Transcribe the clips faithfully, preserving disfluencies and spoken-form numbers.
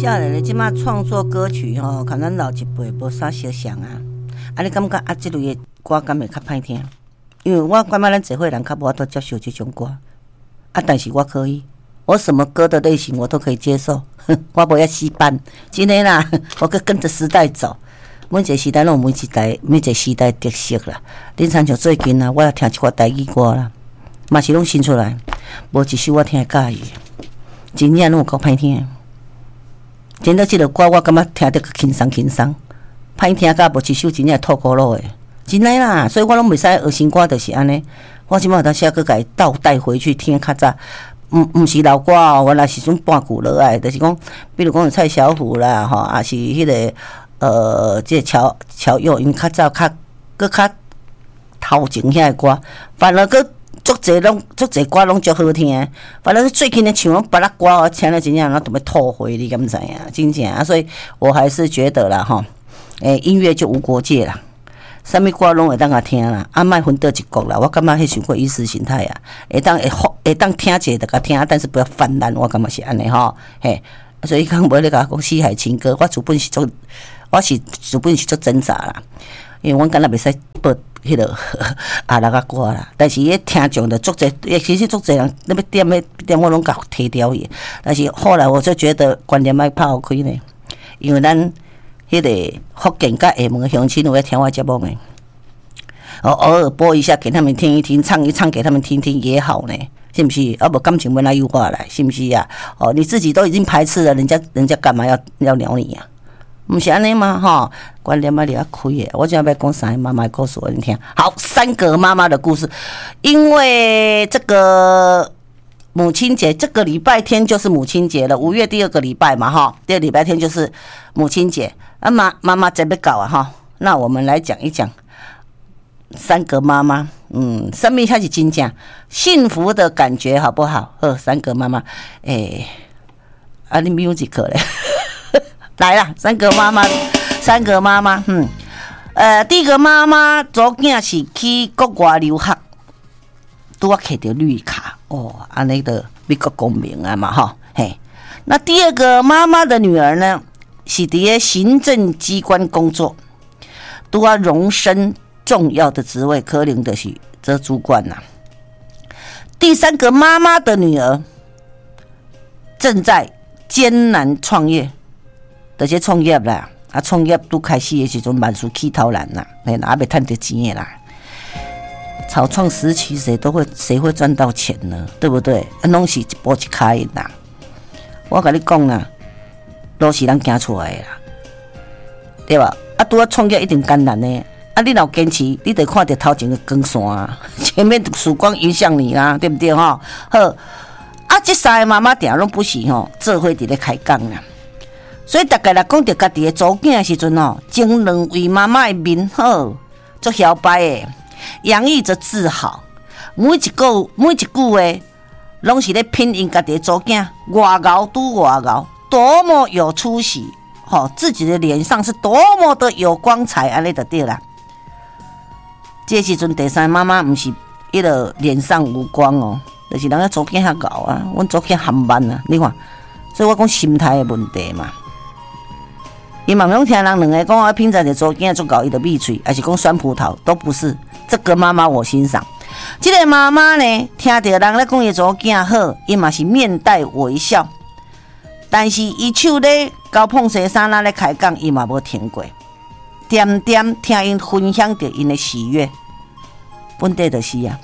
少年的即马创作歌曲吼，看咱老一辈无啥相像啊。啊，你感觉啊，即类的歌敢会较歹听？因为我感觉咱社会人较无法度接受即种歌。啊，但是我可以，我什么歌的类型我都可以接受。我无遐死板，真的啦，我跟跟着时代走。每一个时代拢有每一代每一个时代特色啦。恁像像最近啊，我也听一寡台语歌啦，嘛是拢新出来，无一首我听会介意，真正拢有够歹听。真的，即个歌我感觉听得个轻松轻松，歹听甲无一首真正吐苦路的，真的啦。所以我拢袂使学新歌，就是安尼。我即摆有当时个家倒带回去听较早，毋毋是老歌哦，原来是种半古落来，就是讲，比如讲有蔡小虎啦，吼，也是迄、那个呃，即、这个乔乔佑，因较早较搁较头前遐个歌，反而搁。足侪拢足侪歌拢足好听，反正最近的唱别个歌，我听了真正，我都要吐血，你敢知影？真正啊，所以我还是觉得啦，吼，诶、欸，音乐就无国界啦，啥物歌拢会当甲听啦，啊，莫分倒一国啦，我感觉迄首歌意识形态啊，会当会会当听者就甲听，但是不要泛滥，我感觉是安尼吼，嘿，所以讲无咧甲讲西海情歌，我主本是做，我是主本是做挣扎啦，因为我敢若袂使播。迄个啊那个歌啦，但是迄听众的足侪，其实足侪人那要点要点我拢甲提掉伊。但是后来我就觉得观念莫抛开呢，因为咱迄个福建甲厦门的乡亲有在听我节目呢，哦偶尔播一下给他们听一听，唱一唱给他们听听也好呢，是不是？啊，无感情要来诱惑来，是不是啊？哦，你自己都已经排斥了，人家人家干嘛要要鸟你呀、啊？不是安尼吗？哈，观念嘛，你要开的。我今天要讲三个妈妈的故事给你听。好，三个妈妈的故事，因为这个母亲节，这个礼拜天就是母亲节了，五月第二个礼拜嘛，哈，第二礼拜天就是母亲节。啊妈妈妈在要搞啊，哈，那我们来讲一讲三个妈妈，嗯，生命开始真正幸福的感觉好不好？呃，三个妈妈，诶、欸，啊，你 music 嘞？来啦，三个妈妈，三个妈妈，嗯，呃，第一个妈妈昨囝是去国外留学，拄啊摕到绿卡哦，安尼的美国公民啊嘛哈，嘿。那第二个妈妈的女儿呢，是伫行政机关工作，拄啊荣升重要的职位，可能的是这主管呐、啊。第三个妈妈的女儿正在艰难创业。就是创业啦，啊，创业拄开始的时阵万事起头难啦，嘿，哪袂赚到钱的啦。草创时期谁都会，谁会赚到钱呢？对不对？啊，拢是一步一开啦。我跟你讲啊，都是咱行出来的啦，对吧？啊，拄啊创业一定艰难的，啊，你若坚持，你得看到头前的光线啊，前面的曙光影响你啦，对不对哈？好，啊，这三个妈妈定拢不是吼，做伙伫咧开讲啦。所以大家来讲到家己的祖囝的时阵哦，前两位妈妈的面好，足摇摆的，洋溢着自豪。每一句每一句话，拢是咧拼因家己的祖囝，外敖拄外敖，多么有出息！吼、哦，自己的脸上是多么的有光彩，安尼就对啦。这时阵第三妈妈毋是伊个脸上无光哦，就是人家祖囝较敖啊，阮祖囝含慢啊，你看，所以我讲心态的问题嘛。伊嘛拢听人两个讲啊，平常的做囝做搞伊的蜜嘴，还是讲酸葡萄，都不是。这个妈妈我欣赏，这个妈妈呢，听到人咧讲伊做囝好，伊嘛是面带微笑。但是伊手咧交碰西衫那咧开讲，伊嘛无停过，点点听因分享着因的喜悦。问题就是啊，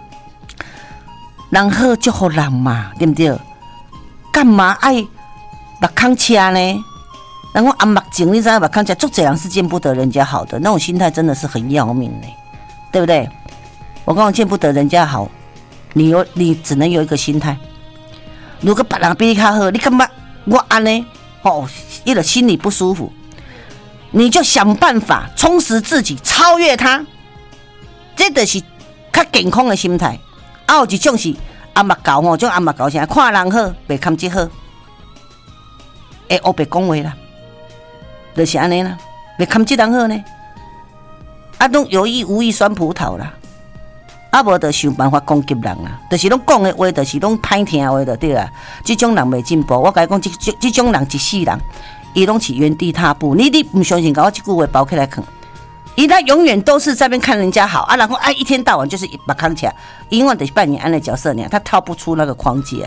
人好祝福人嘛，对不对？干嘛爱目空车呢？然后啊，目睛你知道吧？看起来足侪人是见不得人家好的，那种心态真的是很要命嘞，对不对？我讲见不得人家好，你有你只能有一个心态。如果别人比你较好，你干嘛我安呢？哦，一个心里不舒服，你就想办法充实自己，超越他。这就是较健康的心态。啊，有一种是阿目狗吼，种阿目狗啥，看人好，袂堪自好，会黑白讲话啦。就是安尼啦，袂堪即人好呢，啊，拢有意无意酸葡萄啦， 啊无就想办法攻击人啦，就是拢讲的话，就是拢歹听的话就对啦。这种人袂进步，我甲你讲，这这这种人一世人，伊拢是原地踏步。你你唔相信，甲我这句话包起来看，伊他永远都是在边看人家好啊，然后啊一天到晚就是把扛起来，永远就是扮演安的角色呢，他跳不出那个框架。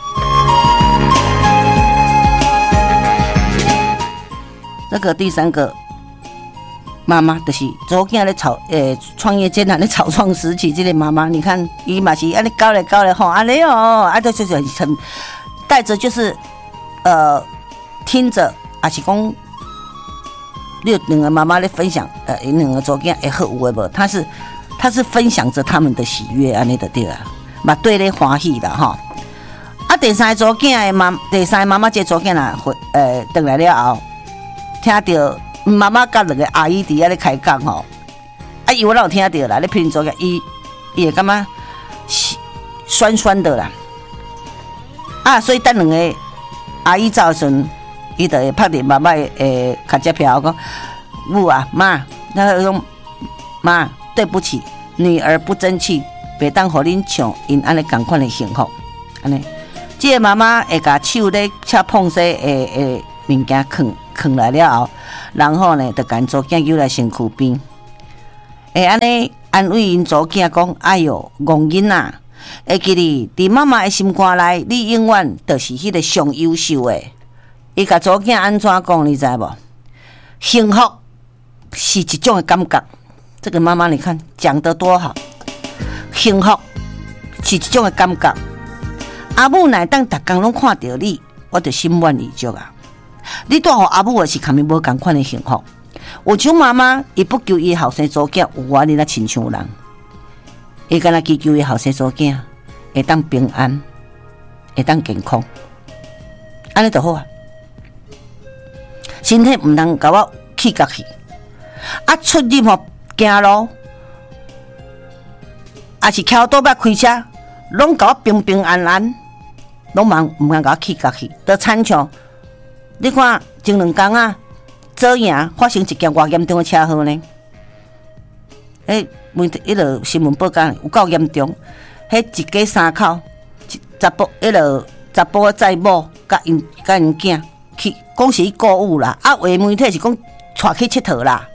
那个第三个妈妈就是昨天咧炒诶创业艰难咧草创时期，这个妈妈你看伊嘛是安尼搞来搞来吼，安尼哦，啊就是很带着就是呃听着，还是讲你有两个妈妈咧分享，呃，两个昨天会好有诶无？他是他是分享着他们的喜悦，安尼就对啊，嘛对咧欢喜啦吼。啊，第三个昨天诶妈，第三个妈妈这昨天啦，回呃回来了后。听到妈妈甲两个阿姨伫遐咧开讲吼，啊，伊我有听到啦，咧评做个伊伊会感觉酸酸的啦，啊，所以等两个阿姨走时阵，伊就会拍伫妈妈诶卡接票讲，母啊妈，那种妈对不起，女儿不争气，袂当互恁像因安尼共款的幸福，安尼，即个妈妈会甲手咧恰碰些诶诶物件放。放来了后，然后呢，就赶祖囝叫来身躯边，会安尼安慰因祖囝讲：“哎哟，戆囡仔，会记哩，伫妈妈的心肝内，你永远就是迄个上优秀的。”伊甲祖囝安怎讲？你知无？幸福是一种的感觉。这个妈妈，你看讲得多好，幸福是一种的感觉。阿母乃当逐工拢看到你，我就心满意足啊。你带互阿母的是肯定无同款的幸福。有种妈妈，伊不求伊后生祖囝有我哩那亲像人，伊敢若祈求伊后生祖囝会当平安，会当健康，安尼就好啊。身体毋通甲我气甲去，啊出任何行路，也是翘倒摆开车，拢甲我平平安安，拢茫毋通甲我气甲去，都亲像。你看前两天啊，左营发生一件偌严重的车祸呢？迄媒体迄落新闻报讲有够严重，迄一家三口，查甫迄落查甫载某甲因甲因囝去，讲是去购物啦，啊，话媒体是讲带去佚佗啦，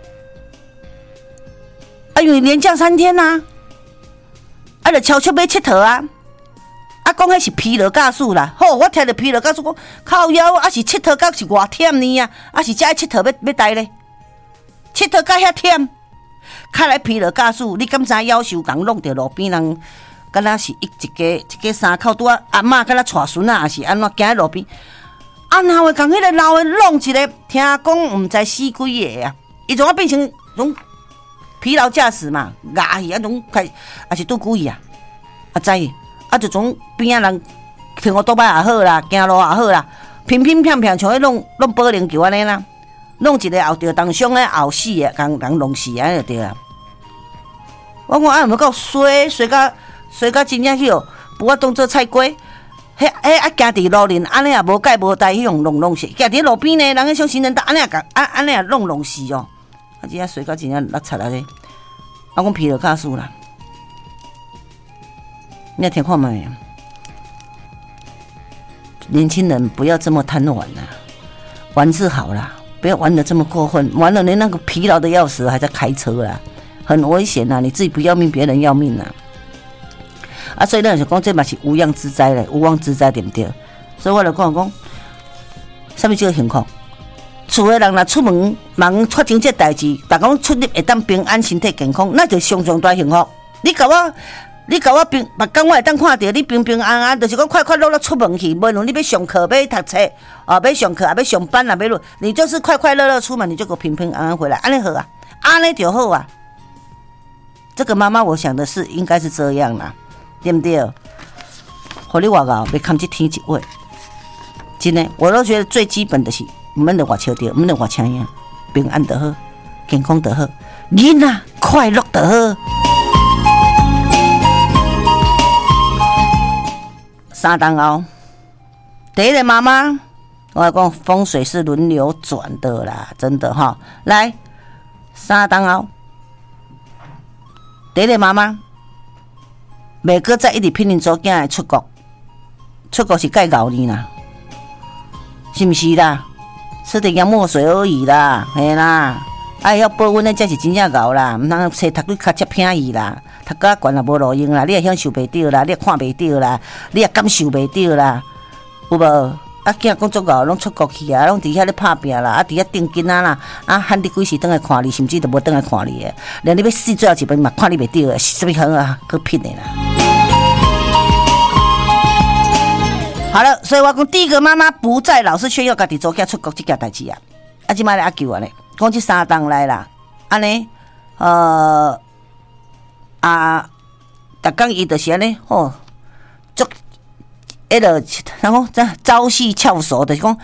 啊，因为连假三天呐、啊，啊，就超出要佚佗啊。啊，讲迄是疲劳驾驶啦，好，我听着疲劳驾驶讲靠腰，啊是佚佗甲是偌忝呢啊，啊是遮佚佗要要呆咧，佚佗甲遐忝，较来疲劳驾驶，你敢知夭寿共弄着路边人，敢若是一一家一家三口拄啊阿嬷敢若带孙啊，也是安怎行喺路边，啊哪会共迄个老的弄一个，听讲毋知死几个啊，伊怎啊变成种疲劳驾驶嘛，牙去啊种开，也是拄故意啊，啊知。啊，就从边仔人停我倒摆也好啦，行路也好啦，平平平平像迄弄弄保龄球安尼啦，弄一个后着当伤诶后死诶，共人弄死安尼就对啦。我讲啊，有冇够衰衰甲衰甲真正去哦，不我当做菜瓜，迄迄啊行伫路面安尼也无解无带，迄种弄弄死，行伫路边呢，人迄像行人道安尼也共安安尼也弄弄死哦，啊真正衰甲真正落漆啊咧，我讲疲劳驾驶啦。你要听看没？年轻人不要这么贪玩啦、啊，玩是好啦，不要玩得这么过分，玩了连那个疲劳的要死，还在开车啦，很危险呐、啊！你自己不要命，别人要命呐、啊！啊，所以咱就讲这嘛是无妄之灾咧，无妄之灾对不对？所以我就讲讲，什么叫幸福？厝的人若出门忙发生这代志，逐讲出入会当平安、身体健康，那就上上大幸福。你甲我。你甲我平，目光我会当看到你平平安安，就是讲快快乐乐出门去，无论你要上课、要读册，哦，要上课啊，要上班啊，要路，你就是快快乐乐出门，你就给我平平安安回来，安尼好啊，安尼就好啊。这个妈妈，我想的是应该是这样啦，对不对？互你外口别看这天一位，真的，我都觉得最基本的是，唔免着外笑着，唔免着外请样，平安就好，健康就好，囡仔快乐就好。三档后，第一个妈妈，我来讲风水是轮流转的啦，真的哈。来，三档后，第一个妈妈袂搁再一直拼命做囝来出国，出国是盖熬呢啦，是毋是啦？吃点洋墨水而已啦，嘿啦，哎要保温的才是真正熬啦，毋通册读你较接偏伊啦，读甲悬也无路用啦，你也享受袂到啦，你也看袂到啦，你也感受袂到啦，有无？啊，囝工作熬，拢出国去啊，拢伫遐咧拍拼啦，啊，伫遐定囡仔啦，啊，喊你几时倒来看你，甚至都无倒来看你诶，连你要死最后一遍嘛，看你袂到诶，是啥物行啊？去拼诶啦！好了，所以我讲第一个妈妈不再老是炫耀家己做囝出国这件代志啊，啊，即摆咧阿舅啊咧，讲即三档来啦，安尼，呃，啊，逐工伊就是安尼，吼，足。迄个，然后这朝夕翘首，就是讲，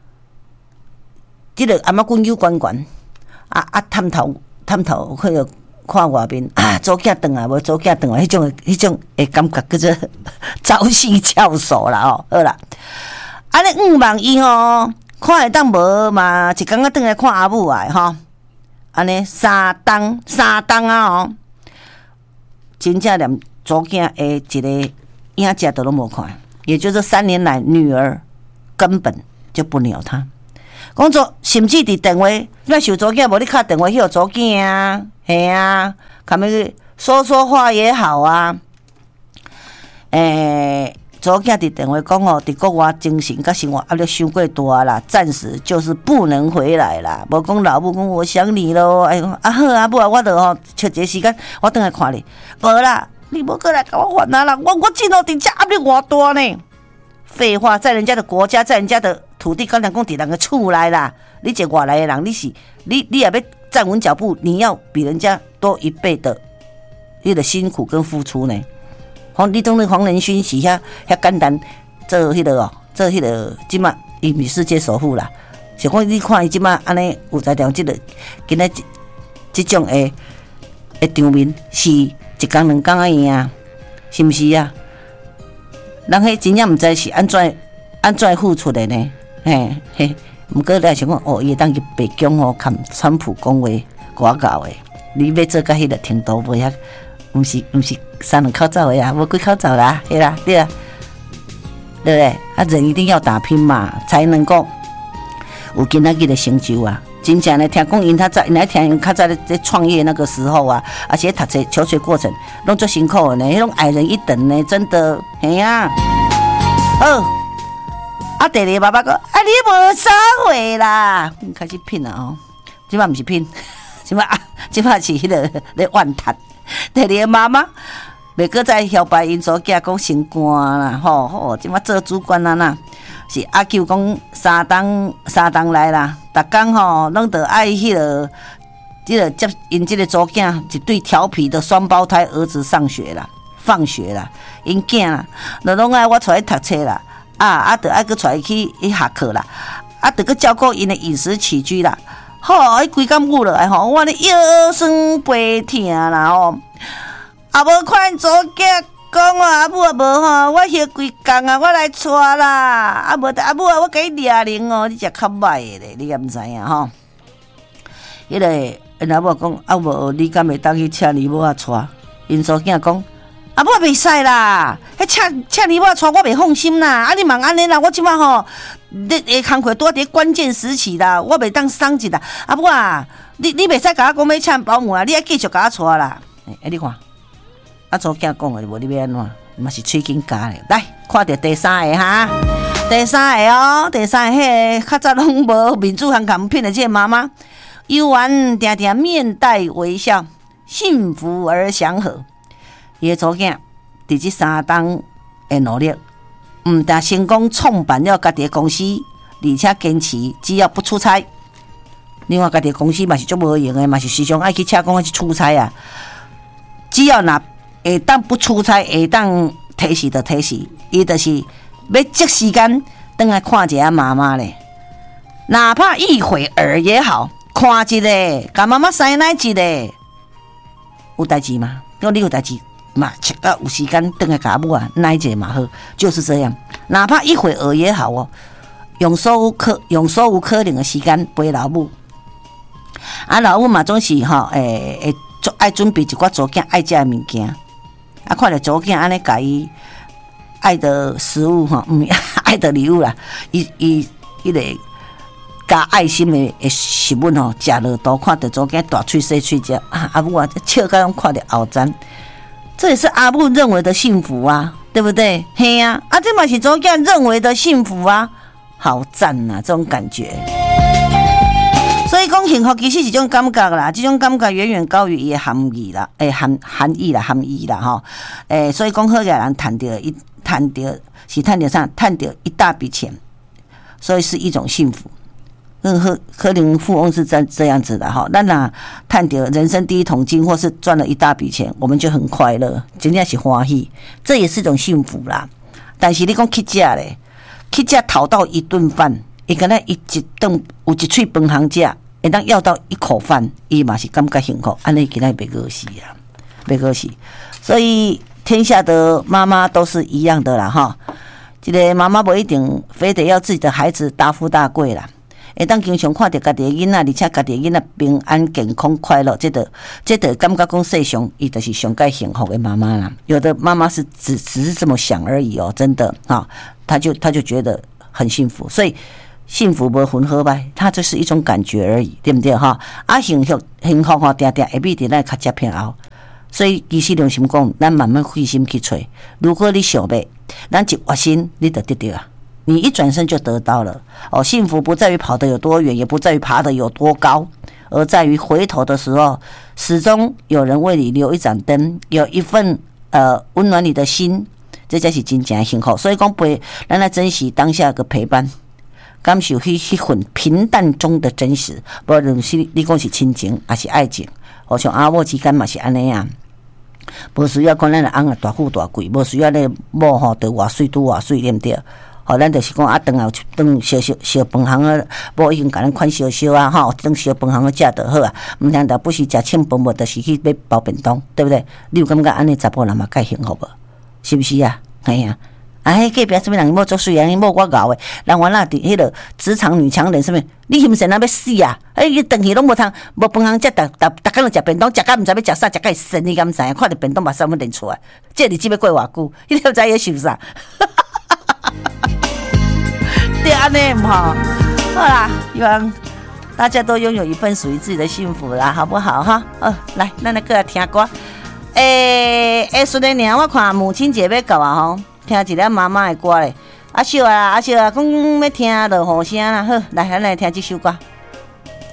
即个阿妈滚溜滚滚，啊啊探头探头，去着看外面啊，祖囝转来无祖囝转来，迄种迄种诶感觉叫做朝夕翘首啦吼，好啦，安尼五万一吼，看会当无嘛？一工仔转来看阿母啊吼，安尼三档三档啊吼，真正连祖囝诶一个影子都拢无看。也就是三年来，女儿根本就不鸟他。讲做甚至伫电话，你受祖囝无你敲电话去互祖囝啊，嘿啊，他们说说话也好啊。诶、欸，祖囝伫电话讲哦，伫国外精神甲生活压力伤过大啦，暂时就是不能回来啦。无讲老母讲我想你咯，哎啊好啊，母啊，我著吼找一个时间，我倒来看你。无啦。你无过来跟我烦啊啦！我我今后伫遮压力偌大呢？废话，在人家的国家，在人家的土地，刚才讲伫人个厝内啦。你一个外来的人，你是你你也要站稳脚步，你要比人家多一倍的你的辛苦跟付出呢。黄你懂那黄仁勋是遐遐简单，做迄个哦，做迄个即马伊是世界首富啦。是讲你看伊即马安尼有在条即个，今仔即种诶诶场面是。一工两工而已啊，是毋是啊？人迄真正毋知是安怎安怎付出的呢？嘿嘿，毋过来想讲哦，伊当去白宫哦，看川普讲话外交的，你要做到迄个程度，无遐，毋是毋是三两口罩的啊，无几口罩啦，嘿啦，对啦，对不对？啊，人一定要打拼嘛，才能够有今仔日的成就啊。真正呢，听讲因他在，因来听因较早咧在创业那个时候啊，而且读册求学过程拢足辛苦的呢，迄种矮人一等呢，真的，嘿呀、啊，好，啊，第二爸爸讲，啊，你无啥话啦，开始拼啦哦，即摆毋是拼，即摆啊，即摆是迄个咧怨叹，第二妈妈袂搁再摇摆因祖囝讲升官啦，吼吼，即摆做主管啊呐。是阿舅讲三档三档来啦，逐工吼拢得爱迄个，即个接因即个祖囝一对调皮的双胞胎儿子上学啦，放学啦，因囝啦，就拢爱我出来读册啦，啊啊，得爱去出来去去下课啦，啊，得去照顾因的饮食起居啦，吼，迄规工母落来吼，我咧腰酸背痛啦吼，啊无看祖囝。讲哦，阿母啊无吼，我歇规工啊，我来带啦。啊无，阿母啊，我甲你掠零哦，你食较歹的咧，你也毋知影吼。迄、那个因阿母讲，啊无，你敢会当去请你母啊带？因祖囝讲，阿母袂使啦，迄请请你母带我袂放心啦。啊你忙安尼啦，我即摆吼，你诶工课拄伫关键时期啦，我袂当松一啦。阿母啊，你你袂使甲我讲要请保姆啊，你爱继续甲我带啦。诶，你看。啊，祖囝讲的，无你要安怎？嘛是喙紧加咧。来，看到第三个哈，第三个哦，第三个迄个较早拢无民主行港片的这个妈妈，悠然定定面带微笑，幸福而祥和。伊个祖囝伫这三档的努力，毋但成功创办了家己的公司，而且坚持只要不出差。另外，家己的公司嘛是足无用的，嘛是时常爱去请讲去出差啊。只要若下当不出差，下当提示就提示，伊就是要即时间倒来看一下妈妈咧，哪怕一会儿也好，看一个，甲妈妈塞奶一个，有代志吗？讲你有代志嘛，切到有时间倒来甲母啊奶一个嘛好，就是这样，哪怕一会儿也好哦，用所有可用所有可能的时间陪老母，啊老母嘛总是吼诶诶，做爱准备一寡祖囝爱食的物件。 啊，看着祖囝安尼甲伊爱的食物吼，嗯，爱的礼物啦，伊伊迄个加爱心的的食物吼，食落肚，看着祖囝大喙细喙食，啊，阿母啊，笑甲拢看着后赞，这也是阿母认为的幸福啊，对不对？嘿啊，啊，这嘛是祖囝认为的幸福啊，好赞啊，这种感觉。所以讲幸福其实是一种感觉啦，这种感觉远远高于伊的含义啦，诶含含义啦，含义啦吼，诶，所以讲好个人赚到一赚到是赚到啥？赚到一大笔钱，所以是一种幸福。嗯，可可能富翁是这这样子的哈，咱若赚到人生第一桶金，或是赚了一大笔钱，我们就很快乐，真正是欢喜，这也是一种幸福啦。但是你讲去食咧，去食讨到一顿饭。伊敢若伊一顿有一喙饭通食，会当要到一口饭，伊嘛是感觉幸福。安尼今仔袂过死啊，袂过死。所以天下的妈妈都是一样的啦，哈。这个妈妈不一定非得要自己的孩子大富大贵啦，会当经常看到家己的囡仔，而且家己的囡仔平安健康快乐，这个这个感觉讲世上伊就是上该幸福的妈妈啦。有的妈妈是只只是这么想而已哦，真的啊，她就她就觉得很幸福，所以。幸福无分好歹，它就是一种感觉而已，对不对哈？啊，幸福幸福吼，定定会比伫咱较接偏后，所以其实良心讲，咱慢慢费心去找。如果你想要，咱一决心，你就得到啊！你一转身就得到了哦。幸福不在于跑得有多远，也不在于爬得有多高，而在于回头的时候，始终有人为你留一盏灯，有一份呃温暖你的心，这才是真正的幸福。所以讲，陪咱来珍惜当下个陪伴。感受迄迄份平淡中的真实，无论是你讲是亲情还是爱情，好像阿某之间嘛是安尼啊，无需要讲咱的翁啊大富大贵，无需要咧某吼得偌水拄偌水，对不对？吼，咱就是讲啊，顿后顿小小小饭行啊，某已经甲咱款小小啊，吼，顿小饭行啊食就好啊，毋通着不是食清饭无，就是去买包便当，对不对？你有感觉安尼查甫人嘛介幸福无？是不是啊？嘿啊。啊！迄隔壁什么人某作水啊？某我搞诶，人原来伫迄个职场女强人什么？你是毋是那要死啊？哎，伊顿去拢无通，无饭通食，逐逐逐工就食便当，食甲毋知要食啥，食甲会神，你敢毋知影？看着便当目屎要流出来，这日子要过偌久？你都知伊想啥？对安尼毋好，好啦，希望大家都拥有一份属于自己的幸福啦，好不好哈？哦，来，咱来过来听歌。诶、欸，诶，顺利呢，我看母亲节要到啊吼。听一个妈妈的歌咧，阿秀啊，阿秀啊，讲要听落雨声啦，好，来，咱来听这首歌。